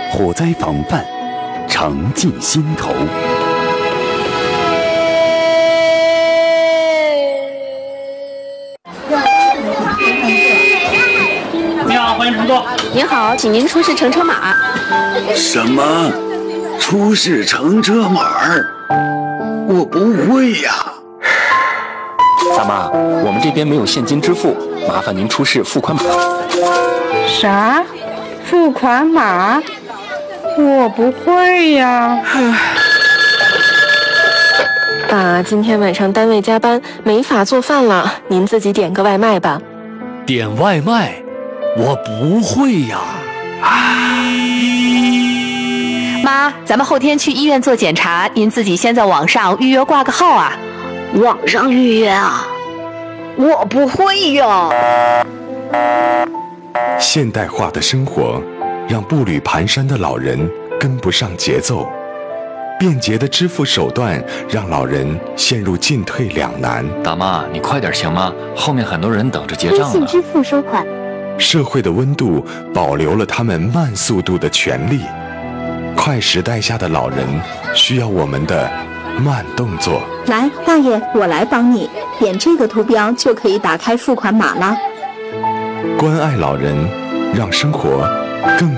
火灾防范常记心头。 你好，欢迎乘坐。 您好，请您出示乘车码。 什么？出示乘车码？我不会呀。 大妈，我们这边没有现金支付，麻烦您出示付款码。 啥？付款码？我不会呀。 爸，今天晚上单位加班，没法做饭了，您自己点个外卖吧。 点外卖？我不会呀。 妈，咱们后天去医院做检查，您自己先在网上预约挂个号啊。 网上预约啊？我不会呀。 现代化的生活让步履蹒跚的老人跟不上节奏，便捷的支付手段让老人陷入进退两难。 大妈，你快点行吗？后面很多人等着结账呢。 微信支付收款。 社会的温度保留了他们慢速度的权利。快时代下的老人需要我们的慢动作。 来，大爷，我来帮你，点这个图标就可以打开付款码了。 关爱老人，让生活更